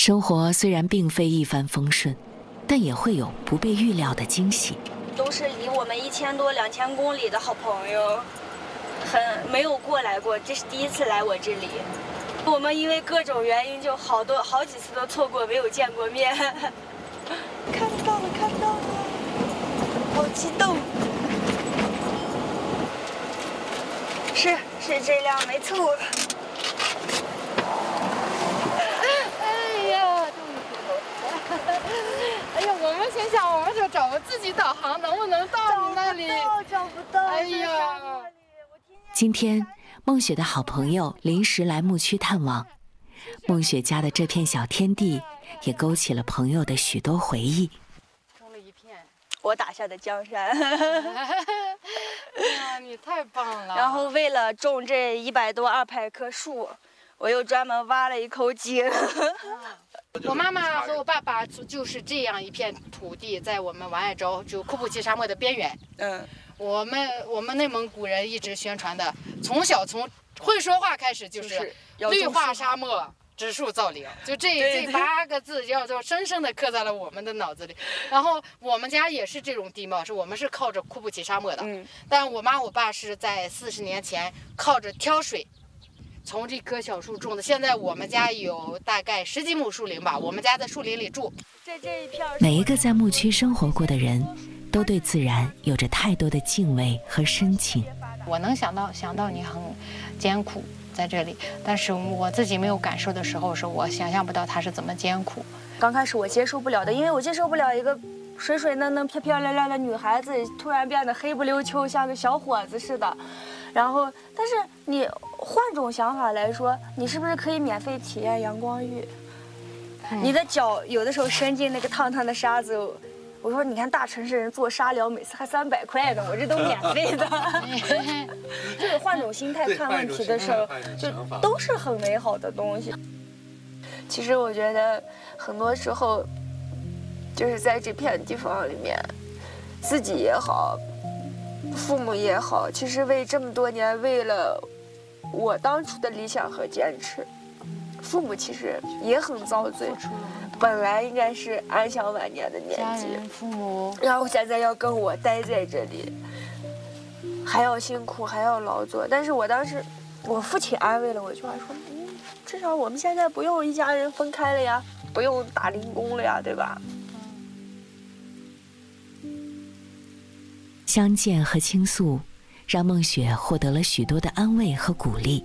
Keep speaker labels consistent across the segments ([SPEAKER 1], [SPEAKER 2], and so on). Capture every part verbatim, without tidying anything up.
[SPEAKER 1] 生活虽然并非一帆风顺，但也会有不被预料的惊喜。
[SPEAKER 2] 都是离我们一千多、两千公里的好朋友，很没有过来过，这是第一次来我这里。我们因为各种原因，就好多好几次都错过，没有见过面。看到了，看到了，好激动！是是这辆，没错。
[SPEAKER 3] 哎呀，哎呀，我们心想，我们就找个自己导航，能不能到你那里？
[SPEAKER 2] 找不到，
[SPEAKER 3] 哎呀！
[SPEAKER 1] 今天，梦雪的好朋友临时来牧区探望，梦雪家的这片小天地，也勾起了朋友的许多回忆。
[SPEAKER 3] 种了一片
[SPEAKER 2] 我打下的江山。
[SPEAKER 3] 哎呀，你太棒了！
[SPEAKER 2] 然后为了种这一百多二百棵树，我又专门挖了一口井。
[SPEAKER 3] 我妈妈和我爸爸就是这样一片土地，在我们王爱州就库布齐沙漠的边缘。
[SPEAKER 2] 嗯，
[SPEAKER 3] 我们我们内蒙古人一直宣传的，从小从会说话开始就是绿化沙漠、植树造林，就这这八个字要就深深的刻在了我们的脑子里。然后我们家也是这种地貌，是我们是靠着库布齐沙漠的，
[SPEAKER 2] 嗯，
[SPEAKER 3] 但我妈我爸是在四十年前靠着挑水。从这棵小树种的，现在我们家有大概十几亩树林吧，我们家在树林里住。
[SPEAKER 2] 这这一片，
[SPEAKER 1] 每一个在牧区生活过的人，都对自然有着太多的敬畏和深情。
[SPEAKER 3] 我能想到想到你很艰苦在这里，但是我自己没有感受的时候，是我想象不到它是怎么艰苦。
[SPEAKER 2] 刚开始我接受不了的，因为我接受不了一个水水嫩嫩、漂漂亮亮的女孩子突然变得黑不溜秋，像个小伙子似的。然后，但是你换种想法来说，你是不是可以免费体验阳光浴？嗯、你的脚有的时候伸进那个烫烫的沙子，我说你看大城市人做沙疗，每次还三百块呢，我这都免费的。就是换种心态看问题的时候，就都是很美好的东西。其实我觉得很多时候，就是在这片地方里面，自己也好。父母也好，其实为这么多年，为了我当初的理想和坚持，父母其实也很遭罪。本来应该是安享晚年的年纪，
[SPEAKER 3] 父母，
[SPEAKER 2] 然后现在要跟我待在这里，还要辛苦，还要劳作。但是我当时，我父亲安慰了我一句话说：“嗯，至少我们现在不用一家人分开了呀，不用打零工了呀，对吧？”
[SPEAKER 1] 相见和倾诉，让梦雪获得了许多的安慰和鼓励。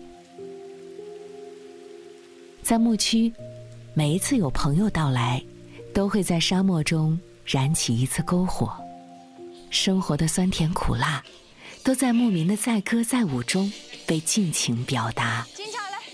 [SPEAKER 1] 在牧区，每一次有朋友到来，都会在沙漠中燃起一次篝火。生活的酸甜苦辣，都在牧民的载歌载舞中被尽情表达。
[SPEAKER 2] 金巧来。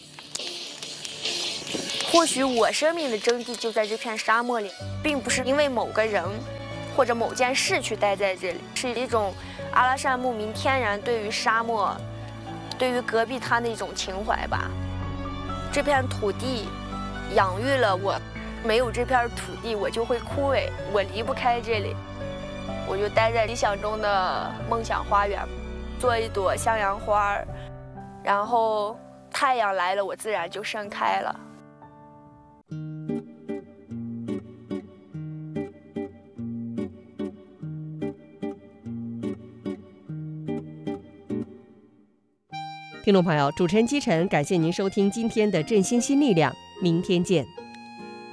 [SPEAKER 2] 或许我生命的真谛就在这片沙漠里，并不是因为某个人或者某件事去待在这里，是一种阿拉善牧民天然对于沙漠、对于戈壁滩的一种情怀吧。这片土地养育了我，没有这片土地我就会枯萎，我离不开这里，我就待在理想中的梦想花园，做一朵向阳花，然后太阳来了，我自然就盛开了。
[SPEAKER 4] 听众朋友，主持人姬晨，感谢您收听今天的振兴新力量，明天见。